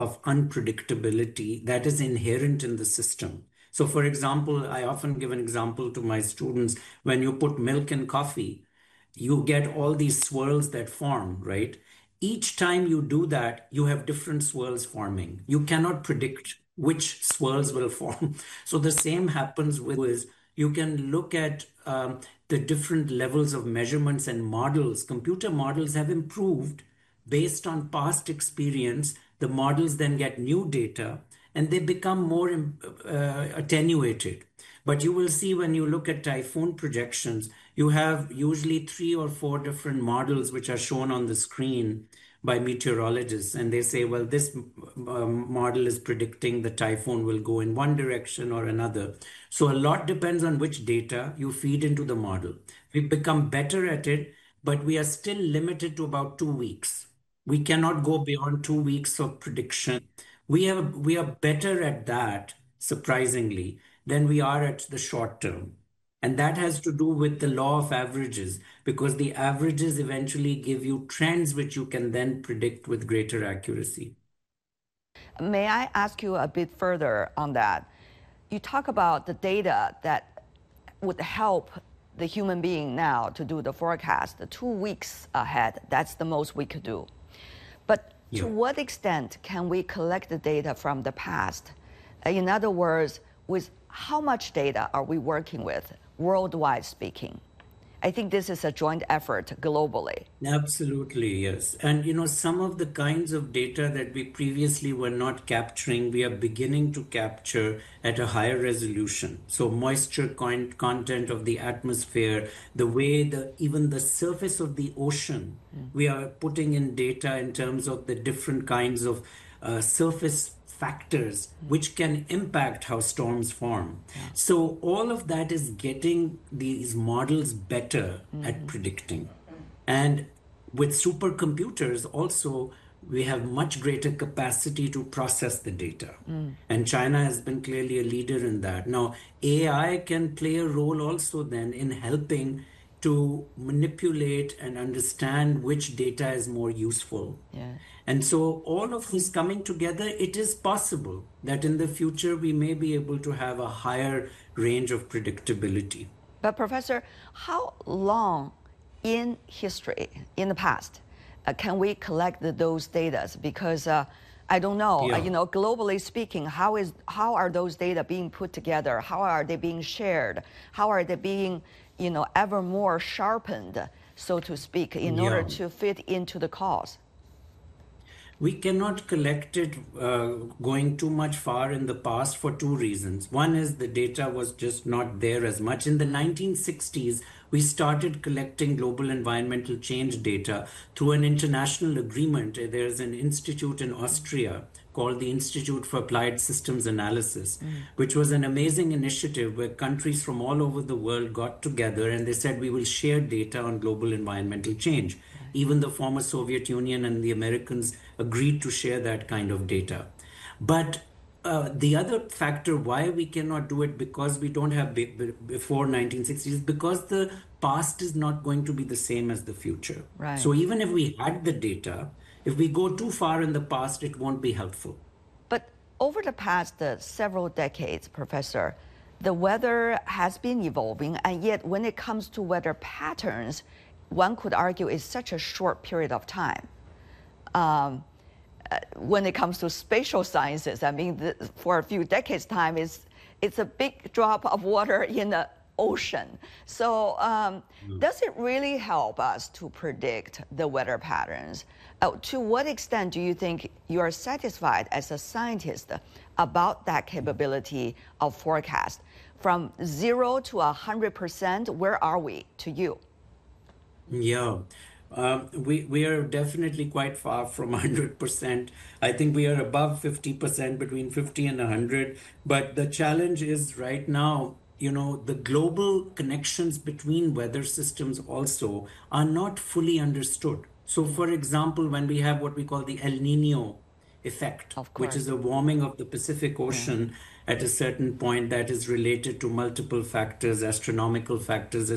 of unpredictability that is inherent in the system. So, for example, I often give an example to my students. When you put milk in coffee, you get all these swirls that form, right? Each time you do that, you have different swirls forming. You cannot predict which swirls will form. So the same happens with you can look at the different levels of measurements and models. Computer models have improved based on past experience. The models then get new data and they become more attenuated. But you will see when you look at typhoon projections, you have usually 3 or 4 different models which are shown on the screen by meteorologists. And they say, well, this model is predicting the typhoon will go in one direction or another. So a lot depends on which data you feed into the model. We've become better at it, but we are still limited to about 2 weeks. We cannot go beyond 2 weeks of prediction. We are better at that, surprisingly, than we are at the short term. And that has to do with the law of averages, because the averages eventually give you trends which you can then predict with greater accuracy. May I ask you a bit further on that? You talk about the data that would help the human being now to do the forecast, the 2 weeks ahead. That's the most we could do. But to what extent can we collect the data from the past? In other words, with how much data are we working with, worldwide speaking? I think this is a joint effort globally. Absolutely, yes. And some of the kinds of data that we previously were not capturing, we are beginning to capture at a higher resolution. So moisture content of the atmosphere, the way even the surface of the ocean, we are putting in data in terms of the different kinds of surface factors which can impact how storms form. So all of that is getting these models better at predicting. And with supercomputers also, we have much greater capacity to process the data. And China has been clearly a leader in that. Now, AI can play a role also then in helping to manipulate and understand which data is more useful. And so all of this coming together, it is possible that in the future we may be able to have a higher range of predictability. But Professor, how long in history, in the past, can we collect those data? Because I don't know, globally speaking, how are those data being put together? How are they being shared? How are they being, ever more sharpened, so to speak, in order to fit into the cause? We cannot collect it going too much far in the past for 2 reasons. One is the data was just not there as much. In the 1960s, we started collecting global environmental change data through an international agreement. There's an institute in Austria called the Institute for Applied Systems Analysis, which was an amazing initiative where countries from all over the world got together and they said, we will share data on global environmental change. Even the former Soviet Union and the Americans agreed to share that kind of data. But the other factor why we cannot do it, because we don't have before 1960s, because the past is not going to be the same as the future. Right. So even if we had the data, if we go too far in the past, it won't be helpful. But over the past several decades, Professor, the weather has been evolving, and yet when it comes to weather patterns, one could argue it's such a short period of time. When it comes to spatial sciences, I mean, for a few decades' time, it's a big drop of water in the ocean. So does it really help us to predict the weather patterns? To what extent do you think you are satisfied as a scientist about that capability of forecast? From 0 to 100%, where are we to you? Yeah, we are definitely quite far from 100%. I think we are above 50%, between 50 and 100. But the challenge is right now, the global connections between weather systems also are not fully understood. So, for example, when we have what we call the El Nino effect, which is a warming of the Pacific Ocean at a certain point that is related to multiple factors, astronomical factors,